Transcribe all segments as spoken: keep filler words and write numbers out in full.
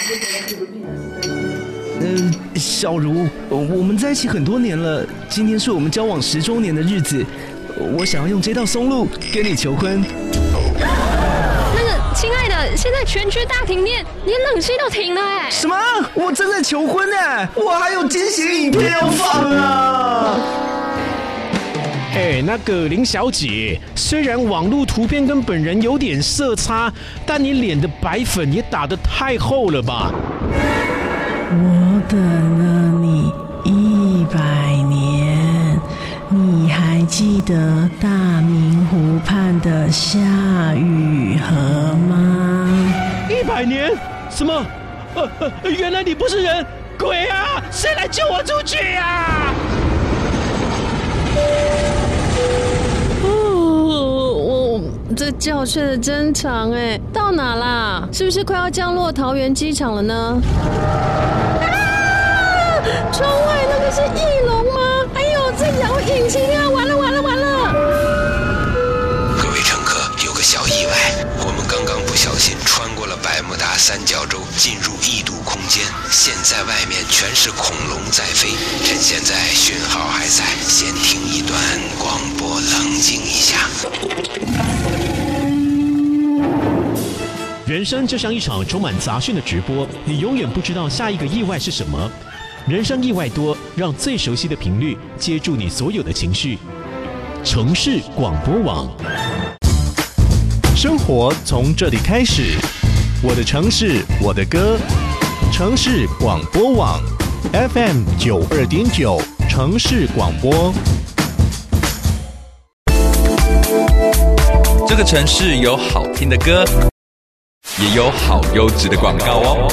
嗯、呃，小茹，我们在一起很多年了，今天是我们交往十周年的日子，我想要用这道松露跟你求婚。 那个，亲爱的，现在全区大停电，连冷气都停了哎！ 什么？我正在求婚哎，我还有惊喜影片要放啊！ 哎，那个林小姐，虽然网络图片跟本人有点色差，但你脸的白粉也打得太厚了吧？ 我等了你一百年，你还记得大明湖畔的夏雨荷吗？ 一百年？什么？呃呃，原来你不是人，鬼啊！谁来救我出去啊？ 这觉睡得真长哎，到哪啦？是不是快要降落桃园机场了呢？啊！窗外那个是翼龙吗？哎呦，在摇引擎啊！完了完了完了！ 各位乘客，有个小意外，我们刚刚不小心穿过了百慕达三角洲，进入异度空间。现在外面全是恐龙在飞，趁现在讯号还在，先听一段广播，冷静一下。 人生就像一场充满杂讯的直播，你永远不知道下一个意外是什么。人生意外多，让最熟悉的频率接住你所有的情绪。城市广播网， 生活从这里开始。我的城市，我的歌。城市广播网 F M 九二点九，城市广播。 这个城市有好听的歌，也有好优质的广告哦。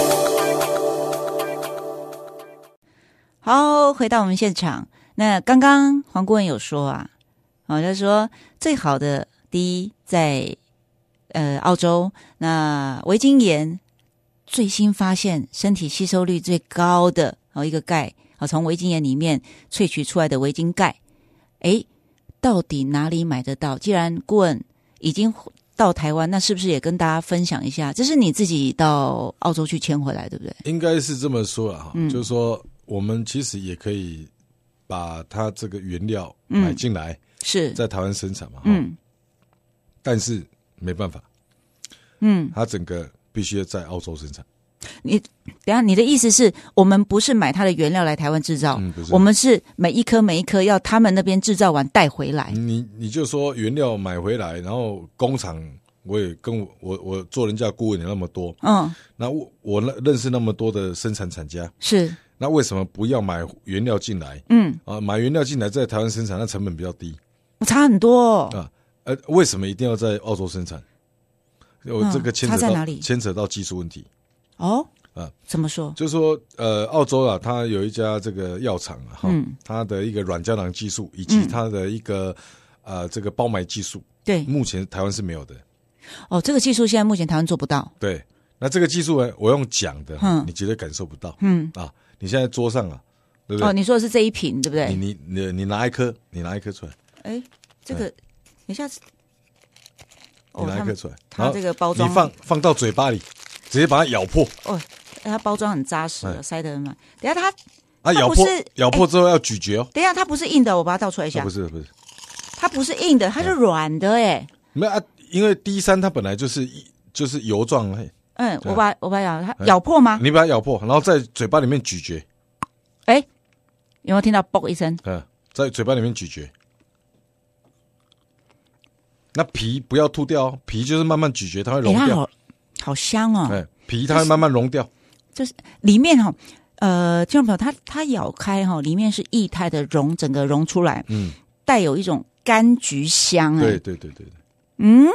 好，回到我们现场。那刚刚黄顾问有说啊，哦，他说最好的第一在呃澳洲，那维京岩最新发现身体吸收率最高的哦一个钙，哦从维京岩里面萃取出来的维京钙，诶，到底哪里买得到？既然顾问已经到台湾，那是不是也跟大家分享一下？这是你自己到澳洲去签回来，对不对？ 应该是这么说啦， 嗯， 就是说我们其实也可以把它这个原料买进来，嗯， 是在台湾生产嘛， 嗯， 但是没办法， 嗯， 它整个必须要在澳洲生产。 你等一下，你的意思是我们不是买它的原料来台湾制造， 嗯，不是， 我们是每一颗每一颗要他们那边制造完带回来。 你你就说原料买回来，然后工厂我也跟我我我做人家顾问也那么多， 嗯， 那我我认识那么多的生产厂家， 是， 那为什么不要买原料进来？ 嗯， 啊，买原料进来在台湾生产，那成本比较低， 差很多哦。 啊，呃，为什么一定要在澳洲生产？我这个牵扯到， 嗯，差在哪里？ 牵扯到技术问题。 哦， 啊， 怎么说？ 就是说，呃，澳洲啊，它有一家这个药厂啊，哈， 嗯， 它的一个软胶囊技术以及它的一个、嗯、呃这个包埋技术， 对， 目前台湾是没有的。 哦，这个技术现在目前台湾做不到。 对，那这个技术呢，我用讲的，嗯，你绝对感受不到。嗯啊，你现在桌上啊，对不对？ 哦，你说的是这一瓶，对不对？ 你你你你拿一颗，你拿一颗出来。 哎，这个，你下次。 你拿一颗出来， 它这个包装你放放到嘴巴里，直接把它咬破。 哦，它包装很扎实，塞得很满。等一下它啊咬破，咬破之后要咀嚼哦。 等一下它不是硬的，我把它倒出来一下。 不是不是， 它不是硬的，它是软的哎。 没有啊，因为 D 三它本来就是就是油状。 嗯，我把我把它咬，它咬破吗？ 你把它咬破，然后在嘴巴里面咀嚼。 哎，有没有听到啵一声？ 嗯，在嘴巴里面咀嚼。那皮不要吐掉，皮就是慢慢咀嚼，它会溶掉。 欸、好, 好香哦！ 对，皮它会慢慢溶掉。 就是里面哈、哦，呃，听众朋友，它它咬开哈、哦，里面是液态的溶，整个溶出来，嗯，带有一种柑橘香。 对对对对对。 嗯，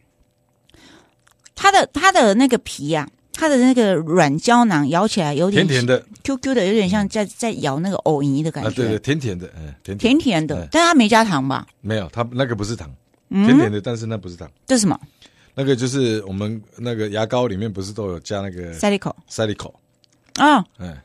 它的它的那个皮呀、啊，它的那个软胶囊咬起来有点甜甜的 ，Q Q 的，有点像在在咬那个藕泥的感觉。 啊，对对，甜甜的，嗯，甜甜甜甜的，但是它没加糖吧？ 没有，它那个不是糖。甜甜的，但是那不是糖。 这是什么？ 那个就是我们那个牙膏里面不是都有加那个塞利口？ 塞利口啊，哎，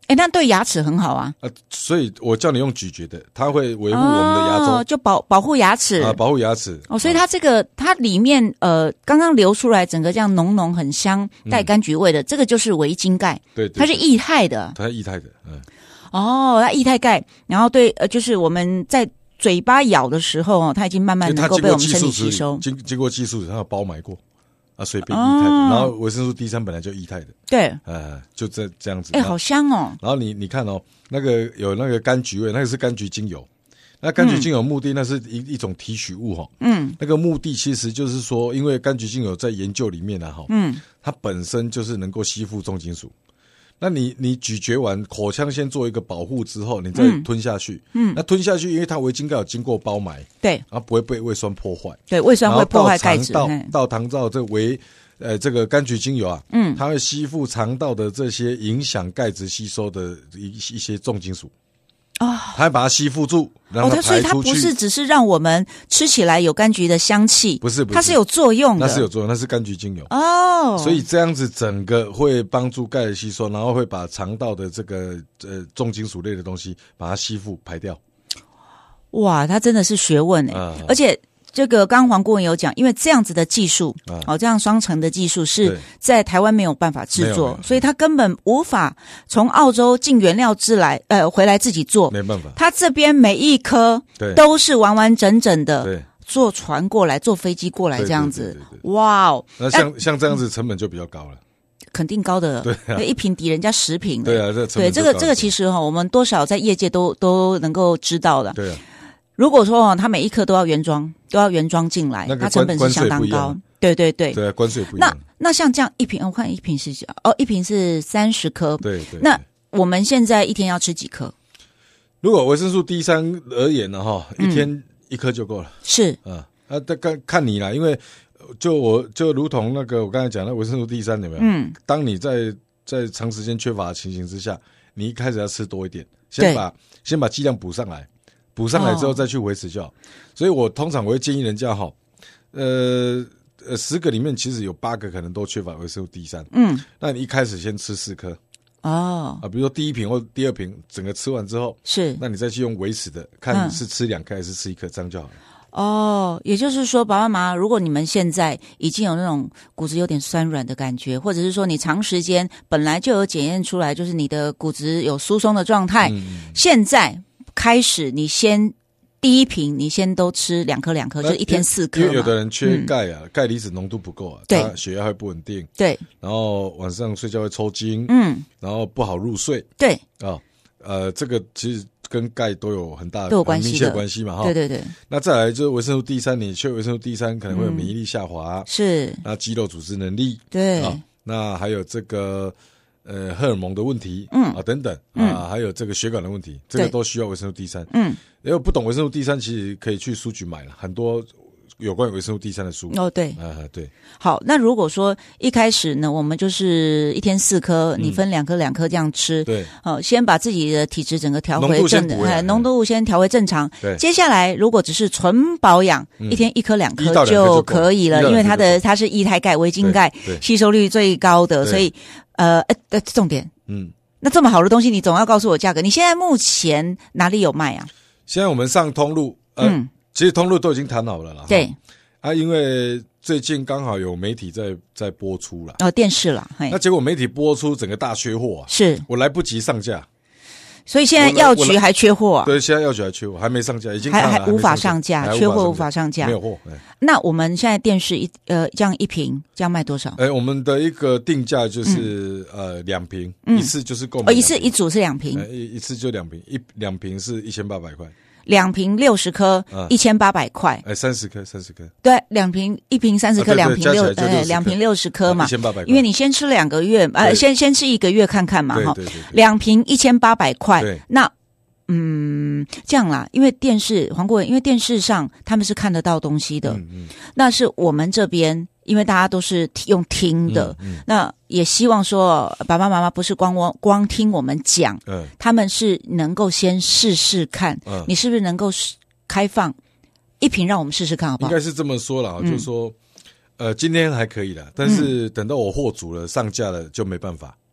哎，那对牙齿很好啊。 啊，所以我叫你用咀嚼的，它会维护我们的牙周， 哦、就保保护牙齿啊，保护牙齿。 哦，所以它这个、啊、它里面呃刚刚流出来整个这样浓浓很香带柑橘味的，嗯、这个就是维金钙， 对, 对, 对， 它是液态的， 它是液态的，嗯。 哦，它液态钙，然后对呃，就是我们在嘴巴咬的时候哦，它已经慢慢能够被我们身体吸收， 经经过技术，它有包埋过。啊，随便液态的，哦、然后维生素 D 三本来就液态的， 对， 呃，就这这样子。 哎、欸，好香哦！ 然后你你看哦，那个有那个柑橘味，那个是柑橘精油。那柑橘精油目的，那是一一种提取物哈。嗯，那个目的其实就是说，因为柑橘精油在研究里面呢，哈，嗯，它本身就是能够吸附重金属。那你你咀嚼完，口腔先做一个保护之后，你再吞下去。嗯，那吞下去，因为它维金钙有经过包埋， 对， 然后不会被胃酸破坏。 对，胃酸会破坏钙质。 到到肠道这维呃这个柑橘精油啊，嗯，它会吸附肠道的这些影响钙质吸收的一一些重金属。哦，它会把它吸附住，让它排出去。 哦，所以它不是只是让我们吃起来有柑橘的香气， 不是，不是， 它是有作用的， 那是有作用，那是柑橘精油哦。 所以这样子整个会帮助钙的吸收，然后会把肠道的这个呃重金属类的东西把它吸附排掉。 哇，它真的是学问哎，嗯，而且。这个刚刚黄顾问有讲，因为这样子的技术，啊、哦，这样双层的技术是在台湾没有办法制作，所以他根本无法从澳洲进原料制来，呃，回来自己做， 没办法。 他这边每一颗都是完完整整的坐船过来，坐飞机过来这样子，对对对对对，哇哦！ 那像像这样子成本就比较高了。 肯定高的， 对、啊， 一瓶抵人家十瓶。 对啊，这对这个这个其实哈，我们多少在业界都都能够知道的。 对啊。 如果说哦，它每一颗都要原装，都要原装进来，那个、它成本是相当高。对对对， 对，关税不一样。 那那像这样一瓶，我看一瓶是哦，一瓶是三十颗。 对 对, 对。 那我们现在一天要吃几颗？ 如果维生素 D 三而言呢，哈，一天一颗就够了。 是啊，啊，看看你啦，因为就我就如同那个我刚才讲的维生素 D 三有没有？嗯。当你在在长时间缺乏的情形之下，你一开始要吃多一点，先把先把剂量补上来。补上来之后再去维持就好，哦、所以我通常我会建议人家哈，呃呃，十个里面其实有八个可能都缺乏维生素 D 三，嗯，那你一开始先吃四颗，哦，啊，比如说第一瓶或第二瓶，整个吃完之后是， 那你再去用维持的，看是吃两颗还是吃一颗，这样就好了。 哦，也就是说，爸爸妈妈，如果你们现在已经有那种骨质有点酸软的感觉，或者是说你长时间本来就有检验出来，就是你的骨质有疏松的状态，嗯、现在。开始，你先第一瓶，你先都吃两颗两颗，就是一天四颗。 因为有的人缺钙啊，钙离子浓度不够啊， 对， 他血压会不稳定， 对， 然后晚上睡觉会抽筋， 嗯， 然后不好入睡， 对啊，呃，这个其实跟钙都有很大的都有关系密切关系嘛，哈， 对对对。 那再来就是维生素 D 三，你缺维生素 D 三可能会有免疫力下滑， 嗯、是， 那肌肉组织能力， 对， 啊，那还有这个。呃，荷尔蒙的问题， 嗯啊，等等啊、嗯，还有这个血管的问题，这个都需要维生素 D 三。 嗯， 因为不懂维生素 D 三，其实可以去书局买了很多有关于维生素 D 三的书。 哦，对， 啊，对。 好，那如果说一开始呢，我们就是一天四颗，你分两颗两颗这样吃， 对， 哦，先把自己的体质整个调回正的，哎，浓度先调回正常。 对， 接下来如果只是纯保养，一天一颗两颗就可以了，因为它的它是液态钙、维金钙，吸收率最高的，所以。呃，呃，重点，嗯，那这么好的东西，你总要告诉我价格。你现在目前哪里有卖啊？ 现在我们上通路，呃、嗯，其实通路都已经谈好了啦。 对， 啊，因为最近刚好有媒体在在播出了， 哦，电视了， 那结果媒体播出整个大缺货啊， 是我来不及上架。 所以现在药局还缺货啊？ 对，现在药局还缺货，还没上架，已经还还无法上架，缺货无法上架， 没有货。 那我们现在电视一呃这样一瓶这样卖多少？ 哎，我们的一个定价就是、嗯、呃两瓶、嗯，一次就是购买。 哦，一次一组是两瓶， 一一次就两瓶，一两瓶是一千八百块。 两瓶六十颗，一千八百块。 哎，三十颗，三十颗。 对，两瓶一瓶三十颗，两瓶六呃两瓶六十颗嘛， 一千八百。 因为你先吃两个月，呃，先先吃一个月看看嘛，哈。 对对对。 两瓶一千八百块，那。嗯，这样啦，因为电视黄国文，因为电视上他们是看得到东西的，嗯嗯，那是我们这边，因为大家都是用听的，嗯嗯，那也希望说爸爸妈妈不是光光听我们讲，嗯，他们是能够先试试看，嗯，你是不是能够开放一瓶让我们试试看，好不好？ 应该是这么说啦，嗯，就是说，呃，今天还可以啦，但是等到我货足了上架了就没办法。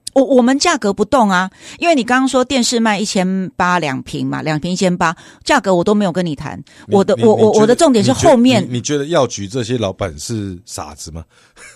我我们价格不动啊，因为你刚刚说电视卖一千八两瓶嘛，两瓶一千八，价格我都没有跟你谈。 你我的你我我我的重点是后面。 你, 你觉得药局这些老板是傻子吗？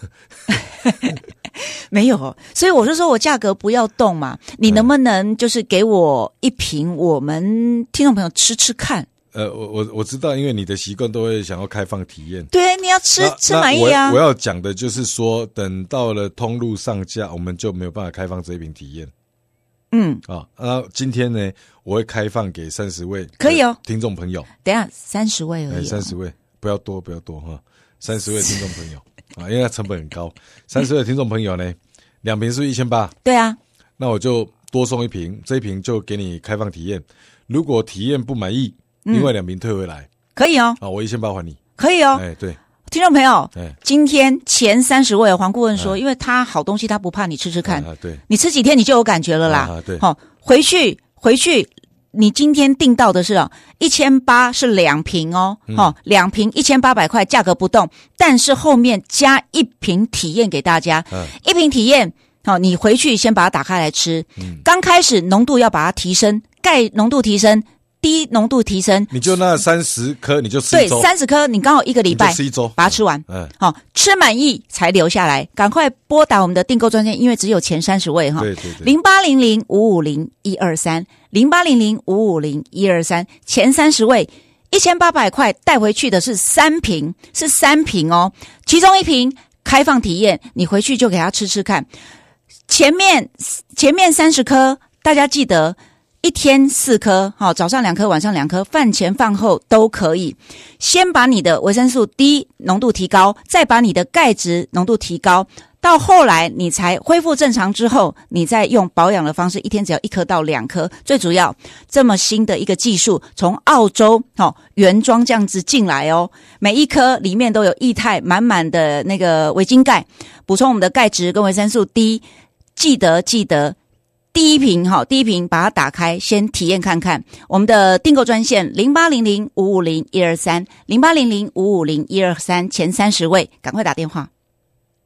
没有，所以我就说我价格不要动嘛，你能不能就是给我一瓶，我们听众朋友吃吃看？ 呃，我我我知道，因为你的习惯都会想要开放体验。 对，你要吃吃满意啊。 我, 我要讲的就是说，等到了通路上架，我们就没有办法开放这一瓶体验。 嗯， 啊，那今天呢，我会开放给三十位可以哦听众朋友。 等一下三十位而已、哦， 三十位，不要多，不要多哈，三十位听众朋友啊，因为它成本很高。三十位听众朋友呢，两瓶是一千八， 对啊， 那我就多送一瓶，这一瓶就给你开放体验。如果体验不满意，另外两瓶退回来，嗯、 可以哦。 啊，我一千八还你， 可以哦。 哎，对， 听众朋友， 哎， 今天前三十位黄顾问说，哎、因为他好东西他不怕你吃吃看， 啊、对， 你吃几天你就有感觉了啦。 啊、对， 好、哦，回去回去，你今天订到的是哦，一千八是两瓶哦，嗯、哦，两瓶一千八百块，价格不动，但是后面加一瓶体验给大家，嗯、一瓶体验。好、哦，你回去先把它打开来吃。嗯，刚开始浓度要把它提升，钙浓度提升。低浓度提升， 你就那三十颗，你就吃一周。 对，三十颗，你刚好一个礼拜吃一周， 把它吃完。 嗯， 好、哦，吃满意才留下来，赶快拨打我们的订购专线，因为只有前三十位哈。 对对对， 零八零零五五零一二三，零八零零五五零一二三，前三十位，一千八百块带回去的是三瓶，是三瓶哦，其中一瓶开放体验，你回去就给他吃吃看。前面前面三十颗，大家记得。一天四颗，好，早上两颗，晚上两颗，饭前饭后都可以。先把你的维生素 D 浓度提高，再把你的钙质浓度提高，到后来你才恢复正常之后，你再用保养的方式，一天只要一颗到两颗。最主要，这么新的一个技术，从澳洲哦原装这样子进来哦，每一颗里面都有液态满满的那个维金钙，补充我们的钙质跟维生素 D。记得记得。第一瓶哈，第一瓶把它打开，先体验看看。我们的订购专线零八零零五五零一二三，零八零零五五零一二三，前三十位赶快打电话。